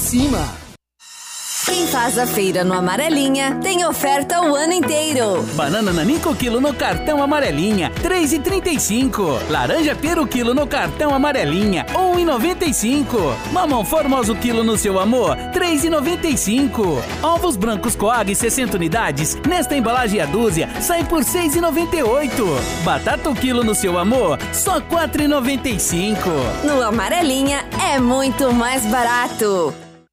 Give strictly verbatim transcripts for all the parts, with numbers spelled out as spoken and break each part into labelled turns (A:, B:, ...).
A: cima.
B: Quem faz a feira no Amarelinha tem oferta o ano inteiro.
C: Banana Nanico quilo no cartão Amarelinha, três reais e trinta e cinco centavos. Laranja Peru quilo no cartão Amarelinha, um real e noventa e cinco centavos. Mamão Formoso quilo no seu amor, três reais e noventa e cinco centavos. Ovos brancos Coag sessenta unidades, nesta embalagem a dúzia, sai por seis reais e noventa e oito centavos. Batata o quilo no seu amor, só quatro reais e noventa e cinco centavos.
B: No Amarelinha é muito mais barato.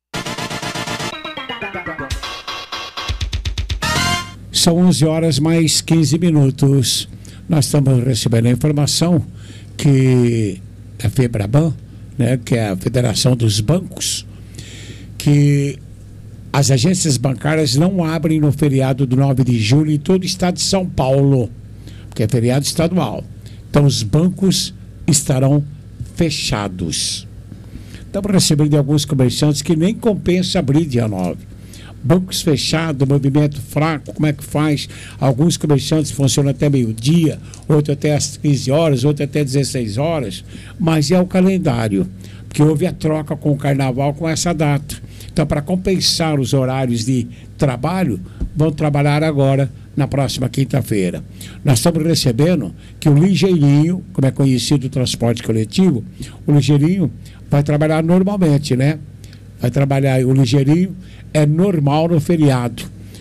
D: São onze horas mais quinze minutos. Nós estamos recebendo a informação que a FEBRABAN, né, que é a Federação dos Bancos, que as agências bancárias não abrem no feriado do nove de julho em todo o estado de São Paulo, porque é feriado estadual. Então os bancos estarão fechados. Estamos recebendo de alguns comerciantes que nem compensa abrir dia nove. Bancos fechados, movimento fraco, como é que faz? Alguns comerciantes funcionam até meio-dia, outro até às quinze horas, outro até dezesseis horas, mas é o calendário, porque houve a troca com o carnaval com essa data. Então, para compensar os horários de trabalho, vão trabalhar agora na próxima quinta-feira. Nós estamos recebendo que o Ligeirinho, como é conhecido o transporte coletivo, o Ligeirinho vai trabalhar normalmente, né? Vai trabalhar o Ligeirinho, é normal no feriado,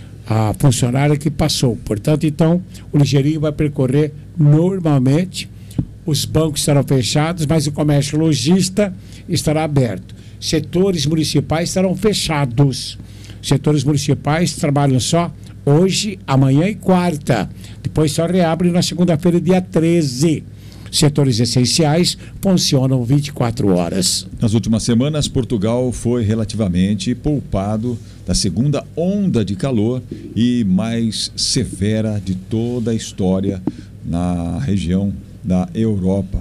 D: a funcionária que passou. Portanto, então, o Ligeirinho vai percorrer normalmente, os bancos estarão fechados, mas o comércio lojista estará aberto. Setores municipais estarão fechados. Setores municipais trabalham só hoje, amanhã e quarta. Depois só reabrem na segunda-feira, dia treze. Setores essenciais funcionam vinte e quatro horas.
E: Nas últimas semanas, Portugal foi relativamente poupado da segunda onda de calor e mais severa de toda a história na região da Europa.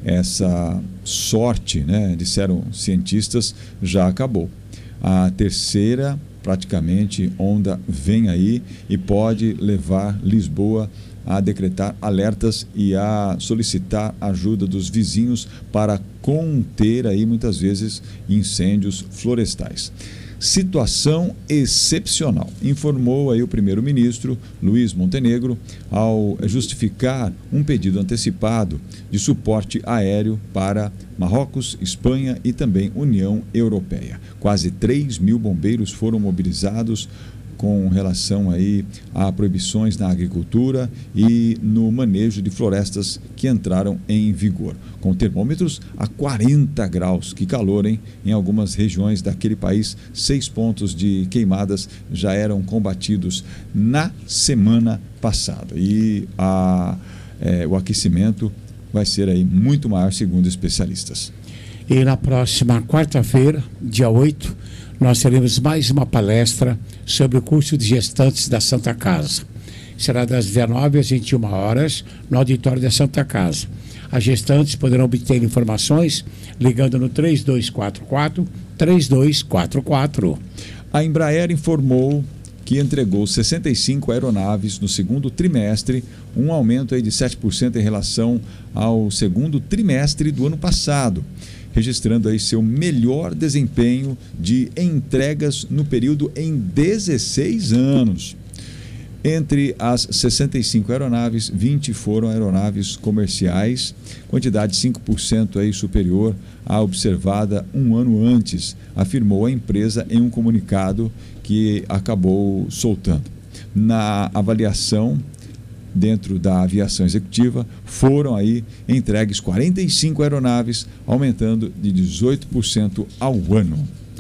E: Essa sorte, né, disseram cientistas, já acabou. A terceira, praticamente, onda vem aí e pode levar Lisboa a decretar alertas e a solicitar ajuda dos vizinhos para conter aí muitas vezes incêndios florestais. Situação excepcional, informou aí o primeiro-ministro Luiz Montenegro ao justificar um pedido antecipado de suporte aéreo para Marrocos, Espanha e também União Europeia. Quase três mil bombeiros foram mobilizados com relação aí a proibições na agricultura e no manejo de florestas que entraram em vigor, com termômetros a quarenta graus. Que calor, hein? Em algumas regiões daquele país, seis pontos de queimadas já eram combatidos na semana passada. E a, é, o aquecimento vai ser aí muito maior, segundo especialistas.
D: E na próxima quarta-feira, dia oito, nós teremos mais uma palestra sobre o curso de gestantes da Santa Casa. Será das dezenove às vinte e uma horas no auditório da Santa Casa. As gestantes poderão obter informações ligando no três dois quatro quatro, três dois quatro quatro.
E: A Embraer informou que entregou sessenta e cinco aeronaves no segundo trimestre, um aumento aí de sete por cento em relação ao segundo trimestre do ano passado, registrando aí seu melhor desempenho de entregas no período em dezesseis anos. Entre as sessenta e cinco aeronaves, vinte foram aeronaves comerciais, quantidade cinco por cento aí superior à observada um ano antes, afirmou a empresa em um comunicado que acabou soltando. Na avaliação dentro da aviação executiva, foram aí entregues quarenta e cinco aeronaves, aumentando de dezoito por cento ao ano.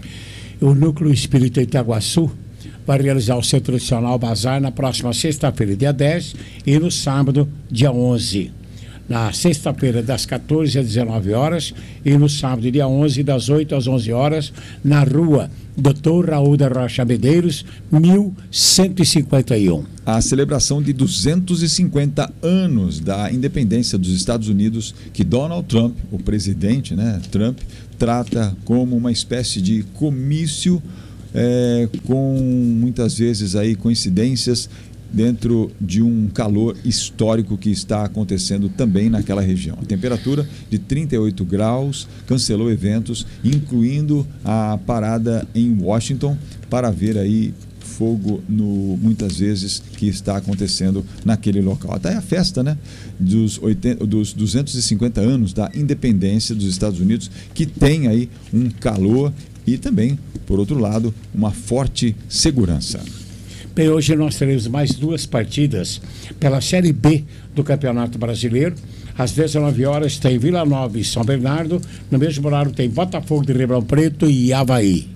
D: O Núcleo Espírita Itaguaçu vai realizar o seu tradicional bazar na próxima sexta-feira, dia dez, e no sábado, dia onze. Na sexta-feira, das quatorze às dezenove horas, e no sábado, dia onze, das oito às onze horas, na rua doutor Raul da Rocha Medeiros, mil cento e cinquenta e um.
E: A celebração de duzentos e cinquenta anos da independência dos Estados Unidos, que Donald Trump, o presidente, né, Trump, trata como uma espécie de comício, é, com muitas vezes aí coincidências dentro de um calor histórico que está acontecendo também naquela região. A temperatura de trinta e oito graus cancelou eventos, incluindo a parada em Washington para ver aí fogo no, muitas vezes que está acontecendo naquele local. Até a festa, né, dos, oitenta, dos duzentos e cinquenta anos da independência dos Estados Unidos, que tem aí um calor e também, por outro lado, uma forte segurança.
D: Bem, hoje nós teremos mais duas partidas pela Série B do Campeonato Brasileiro. Às dezenove horas tem Vila Nova e São Bernardo. No mesmo horário tem Botafogo de Ribeirão Preto e Avaí.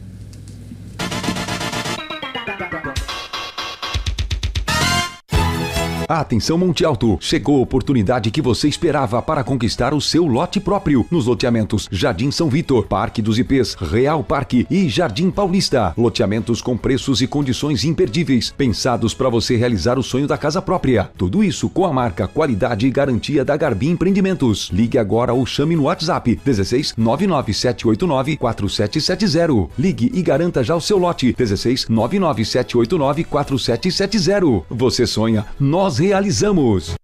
A: Atenção Monte Alto, chegou a oportunidade que você esperava para conquistar o seu lote próprio nos loteamentos Jardim São Vitor, Parque dos I Pês, Real Parque e Jardim Paulista. Loteamentos com preços e condições imperdíveis, pensados para você realizar o sonho da casa própria. Tudo isso com a marca, qualidade e garantia da Garbim Empreendimentos. Ligue agora ou chame no WhatsApp dezesseis nove nove sete oito nove quatro sete sete zero. Ligue e garanta já o seu lote dezesseis nove nove sete oito nove quatro sete sete zero. Você sonha, nós realizamos.